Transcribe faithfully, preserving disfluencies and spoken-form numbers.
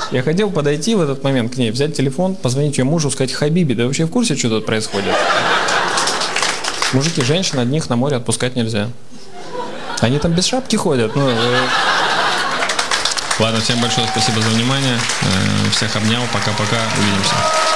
Я хотел подойти в этот момент к ней, взять телефон, позвонить ее мужу, сказать: Хабиби, ты вообще в курсе, что тут происходит? Мужики, женщин одних на море отпускать нельзя. Они там без шапки ходят. Ну, вы... Ладно, всем большое спасибо за внимание. Всех обнял. Пока-пока. Увидимся.